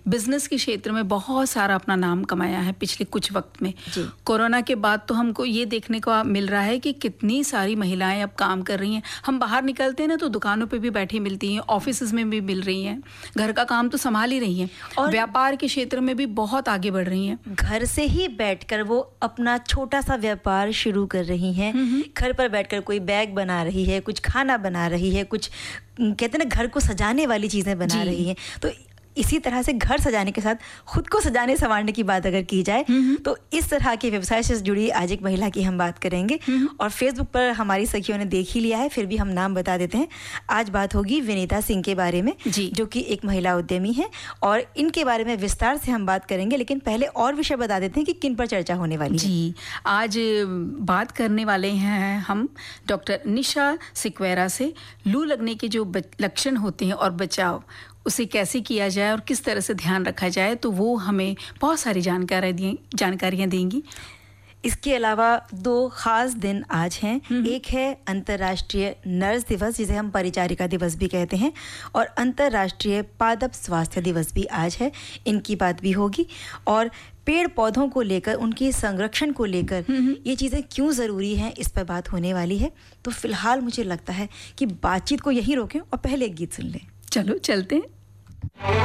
Business के क्षेत्र में बहुत सारा अपना नाम कमाया है पिछले कुछ वक्त में। कोरोना के बाद तो हमको ये देखने को मिल रहा है कि कितनी सारी महिलाएं अब काम कर रही हैं। हम बाहर निकलते हैं ना तो दुकानों पे भी बैठी मिलती हैं, ऑफिस में भी मिल रही हैं, घर का काम तो संभाल ही रही हैं और व्यापार के क्षेत्र में भी बहुत आगे बढ़ रही हैं। घर से ही बैठकर वो अपना छोटा सा व्यापार शुरू कर रही हैं। घर पर बैठकर कोई बैग बना रही है, कुछ खाना बना रही है, कुछ कहते हैं ना घर को सजाने वाली चीजें बना रही हैं। तो इसी तरह से घर सजाने के साथ खुद को सजाने संवारने की बात अगर की जाए तो इस तरह के व्यवसाय से जुड़ी आज एक महिला की हम बात करेंगे। और फेसबुक पर हमारी सखियों ने देख ही लिया है, फिर भी हम नाम बता देते हैं। आज बात होगी विनीता सिंह के बारे में, जो कि एक महिला उद्यमी है और इनके बारे में विस्तार से हम बात करेंगे। लेकिन पहले और विषय बता देते हैं कि किन पर चर्चा होने वाली है। जी, आज बात करने वाले हैं हम डॉक्टर निशा सिक्वेरा से लू लगने के जो लक्षण होते हैं और बचाव, उसे कैसे किया जाए और किस तरह से ध्यान रखा जाए, तो वो हमें बहुत सारी जानकारियाँ देंगी। इसके अलावा 2 खास दिन आज हैं। एक है अंतर्राष्ट्रीय नर्स दिवस, जिसे हम परिचारिका दिवस भी कहते हैं, और अंतर्राष्ट्रीय पादप स्वास्थ्य दिवस भी आज है। इनकी बात भी होगी। और पेड़ पौधों को लेकर, उनके संरक्षण को लेकर ये चीज़ें क्यों ज़रूरी हैं, इस पर बात होने वाली है। तो फिलहाल मुझे लगता है कि बातचीत को यहीं रोकें और पहले एक गीत सुन लें। चलो चलते हैं।